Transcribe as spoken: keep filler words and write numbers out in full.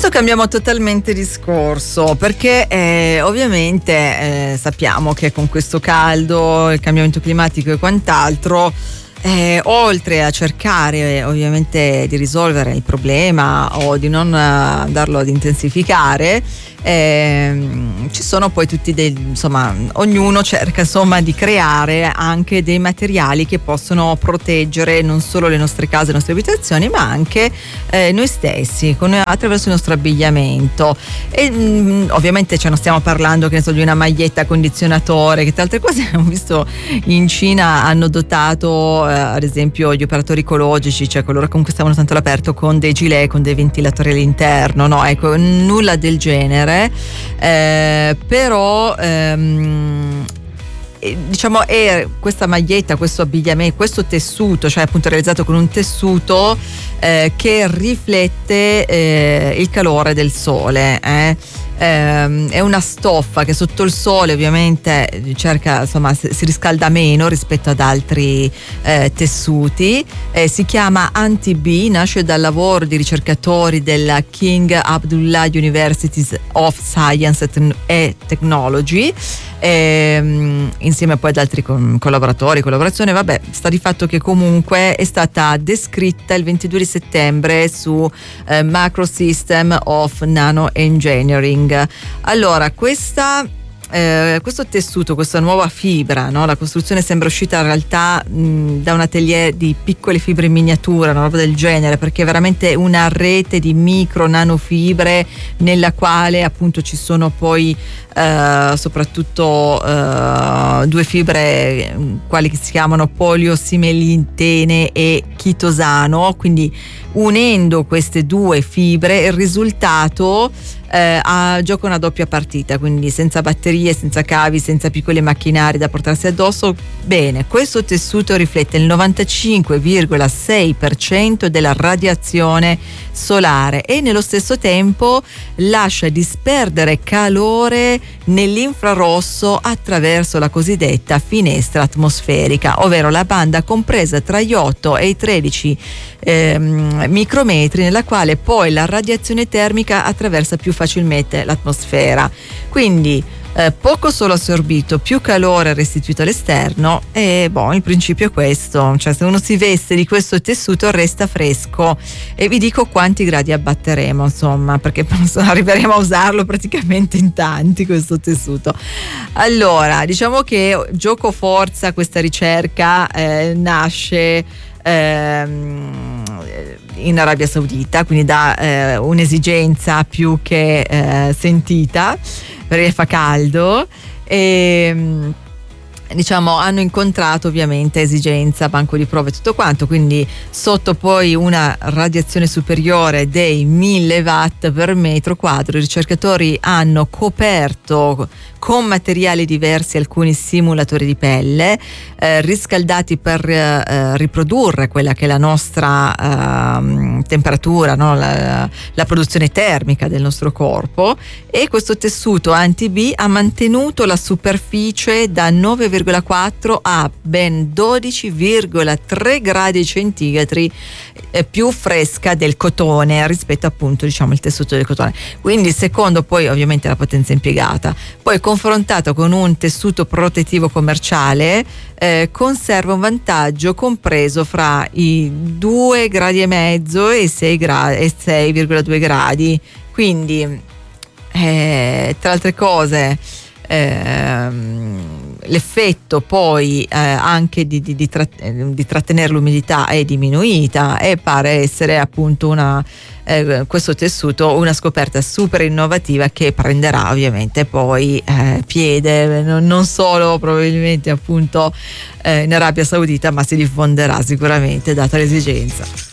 Adesso cambiamo totalmente discorso, perché eh, ovviamente eh, sappiamo che con questo caldo, il cambiamento climatico e quant'altro, Eh, oltre a cercare ovviamente di risolvere il problema o di non eh, andarlo ad intensificare, ehm, ci sono poi tutti dei, insomma, ognuno cerca insomma di creare anche dei materiali che possono proteggere non solo le nostre case, le nostre abitazioni, ma anche eh, noi stessi con, attraverso il nostro abbigliamento. E mh, ovviamente cioè, non stiamo parlando che ne so, di una maglietta condizionatore, che tra altre cose abbiamo visto in Cina hanno dotato eh, ad esempio gli operatori ecologici, cioè coloro che comunque stavano tanto all'aperto, con dei gilet, con dei ventilatori all'interno, no? Ecco, nulla del genere, eh, però ehm, diciamo è questa maglietta, questo abbigliamento, questo tessuto, cioè appunto realizzato con un tessuto eh, che riflette eh, il calore del sole, eh. Eh, è una stoffa che sotto il sole ovviamente cerca, insomma, si riscalda meno rispetto ad altri eh, tessuti, eh, si chiama Anti-B, nasce dal lavoro di ricercatori della King Abdullah University of Science and Technology, eh, insieme poi ad altri con, collaboratori, collaborazione, vabbè, sta di fatto che comunque è stata descritta il ventidue di settembre su eh, Macro System of Nano Engineering. Allora, questa Eh, questo tessuto, questa nuova fibra, no? La costruzione sembra uscita in realtà mh, da un atelier di piccole fibre in miniatura, una roba del genere, perché è veramente una rete di micro nanofibre nella quale appunto ci sono poi eh, soprattutto eh, due fibre quali si chiamano poliosimelintene e chitosano, quindi unendo queste due fibre il risultato eh, ha, gioca una doppia partita, quindi senza batterie, senza cavi, senza piccoli macchinari da portarsi addosso. Bene, questo tessuto riflette il novantacinque virgola sei per cento della radiazione solare e nello stesso tempo lascia disperdere calore nell'infrarosso attraverso la cosiddetta finestra atmosferica, ovvero la banda compresa tra gli otto e i tredici ehm, micrometri, nella quale poi la radiazione termica attraversa più facilmente l'atmosfera. Quindi eh, poco solo assorbito, più calore restituito all'esterno, e boh, il principio è questo, cioè se uno si veste di questo tessuto resta fresco, e vi dico quanti gradi abbatteremo, insomma, perché arriveremo a usarlo praticamente in tanti questo tessuto. Allora, diciamo che gioco forza questa ricerca eh, nasce in Arabia Saudita, quindi da eh, un'esigenza più che eh, sentita, perché fa caldo, e diciamo hanno incontrato ovviamente esigenza, banco di prove e tutto quanto, quindi sotto poi una radiazione superiore dei mille watt per metro quadro i ricercatori hanno coperto con materiali diversi alcuni simulatori di pelle eh, riscaldati per eh, riprodurre quella che è la nostra eh, temperatura, no? la, la produzione termica del nostro corpo, e questo tessuto anti-B ha mantenuto la superficie da nove virgola quattro a ben dodici virgola tre gradi centigradi eh, più fresca del cotone rispetto appunto diciamo il tessuto del cotone, quindi secondo poi ovviamente la potenza impiegata. Poi confrontato con un tessuto protettivo commerciale eh, conserva un vantaggio compreso fra i due gradi e mezzo e sei virgola due gradi, quindi eh, tra altre cose ehm, l'effetto poi eh, anche di, di, di, trat- di trattenere l'umidità è diminuita, e pare essere appunto una eh, questo tessuto una scoperta super innovativa che prenderà ovviamente poi eh, piede non, non solo probabilmente appunto eh, in Arabia Saudita, ma si diffonderà sicuramente data l'esigenza.